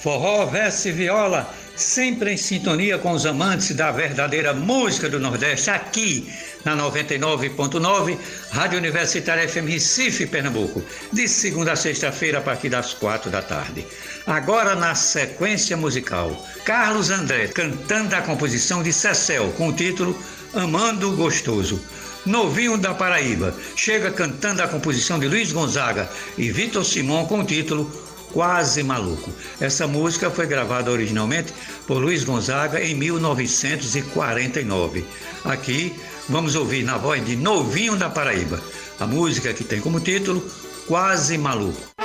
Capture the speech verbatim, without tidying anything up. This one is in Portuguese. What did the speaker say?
Forró, verso e viola, sempre em sintonia com os amantes da verdadeira música do Nordeste, aqui na noventa e nove ponto nove, Rádio Universitária F M Recife, Pernambuco, de segunda a sexta-feira, a partir das quatro da tarde. Agora, na sequência musical, Carlos André cantando a composição de Cecel, com o título Amando Gostoso. Novinho da Paraíba chega cantando a composição de Luiz Gonzaga e Vitor Simão, com o título Quase Maluco. Essa música foi gravada originalmente por Luiz Gonzaga em mil novecentos e quarenta e nove. Aqui vamos ouvir na voz de Novinho da Paraíba, a música que tem como título Quase Maluco.